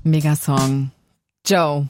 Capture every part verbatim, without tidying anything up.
Megasong. Joe.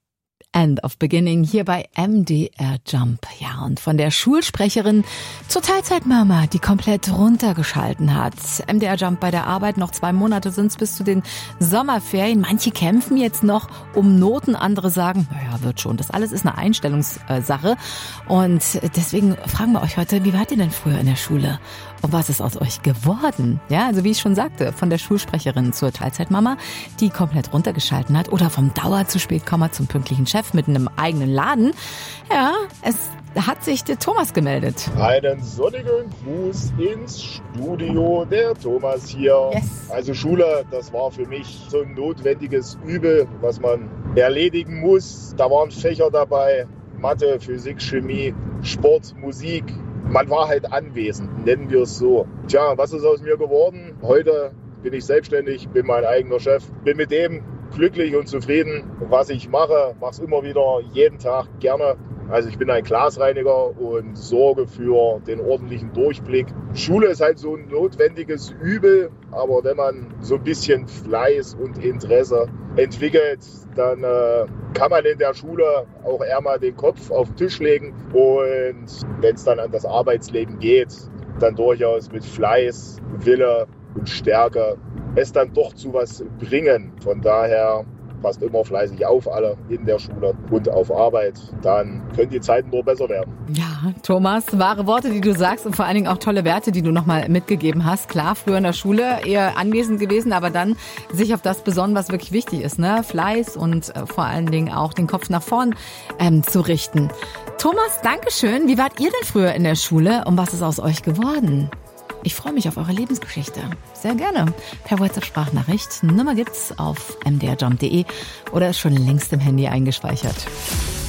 End of Beginning hier bei M D R Jump. Ja, und von der Schulsprecherin zur Teilzeitmama, die komplett runtergeschalten hat. M D R Jump bei der Arbeit, noch zwei Monate sind's bis zu den Sommerferien. Manche kämpfen jetzt noch um Noten, andere sagen, naja, wird schon. Das alles ist eine Einstellungssache. Und deswegen fragen wir euch heute, wie wart ihr denn früher in der Schule? Und was ist aus euch geworden? Ja, also wie ich schon sagte, von der Schulsprecherin zur Teilzeitmama, die komplett runtergeschalten hat, oder vom Dauer zu spät Komma zum pünktlichen Chef mit einem eigenen Laden. Ja, es hat sich der Thomas gemeldet. Einen sonnigen Gruß ins Studio, der Thomas hier. Yes. Also Schule, das war für mich so ein notwendiges Übel, was man erledigen muss. Da waren Fächer dabei, Mathe, Physik, Chemie, Sport, Musik. Man war halt anwesend, nennen wir es so. Tja, was ist aus mir geworden? Heute bin ich selbstständig, bin mein eigener Chef, bin mit dem glücklich und zufrieden, was ich mache. Mache es immer wieder, jeden Tag gerne. Also ich bin ein Glasreiniger und sorge für den ordentlichen Durchblick. Schule ist halt so ein notwendiges Übel, aber wenn man so ein bisschen Fleiß und Interesse entwickelt, dann äh, kann man in der Schule auch eher mal den Kopf auf den Tisch legen. Und wenn es dann an das Arbeitsleben geht, dann durchaus mit Fleiß, Wille und Stärke es dann doch zu was bringen. Von daher passt immer fleißig auf, alle in der Schule und auf Arbeit. Dann können die Zeiten nur besser werden. Ja, Thomas, wahre Worte, die du sagst, und vor allen Dingen auch tolle Werte, die du nochmal mitgegeben hast. Klar, früher in der Schule eher anwesend gewesen, aber dann sich auf das besonnen, was wirklich wichtig ist, ne? Fleiß und äh, vor allen Dingen auch den Kopf nach vorn ähm, zu richten. Thomas, Dankeschön. Wie wart ihr denn früher in der Schule und was ist aus euch geworden? Ich freue mich auf eure Lebensgeschichte. Sehr gerne. Per WhatsApp-Sprachnachricht. Nummer gibt's auf m d r jump punkt d e oder ist schon längst im Handy eingespeichert.